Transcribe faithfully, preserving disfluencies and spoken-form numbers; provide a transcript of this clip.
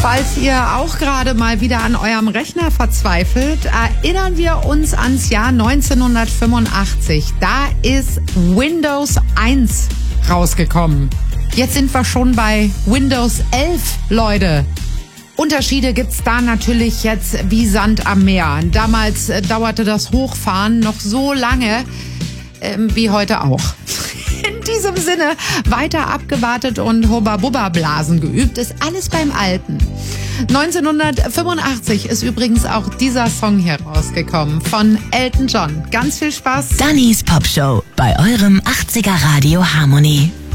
Falls ihr auch gerade mal wieder an eurem Rechner verzweifelt, erinnern wir uns ans Jahr neunzehnhundertfünfundachtzig. Da ist Windows eins rausgekommen. Jetzt sind wir schon bei Windows elf, Leute. Unterschiede gibt's da natürlich jetzt wie Sand am Meer. Damals äh, dauerte das Hochfahren noch so lange, ähm, wie heute auch. In diesem Sinne, weiter abgewartet und Hubba-Bubba-Blasen geübt, ist alles beim Alten. neunzehnhundertfünfundachtzig ist übrigens auch dieser Song hier rausgekommen von Elton John. Ganz viel Spaß. Dannys Popshow bei eurem achtziger Radio Harmony.